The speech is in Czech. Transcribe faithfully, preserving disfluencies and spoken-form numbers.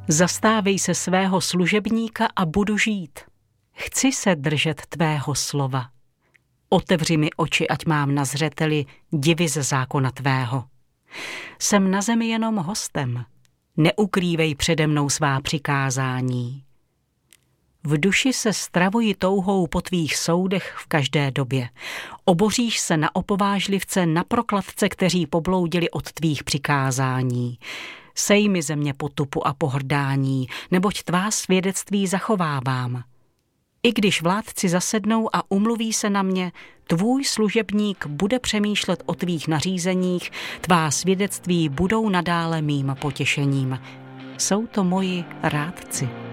Zastávej se svého služebníka a budu žít. Chci se držet tvého slova. Otevři mi oči, ať mám na zřeteli divy ze zákona tvého. Jsem na zemi jenom hostem. Neukrývej přede mnou svá přikázání. V duši se stravuji touhou po tvých soudech v každé době. Oboříš se na opovážlivce, na prokladce, kteří pobloudili od tvých přikázání. Sej mi ze mě potupu a pohrdání, neboť tvá svědectví zachovávám. I když vládci zasednou a umluví se na mě, tvůj služebník bude přemýšlet o tvých nařízeních, tvá svědectví budou nadále mým potěšením. Jsou to moji rádci.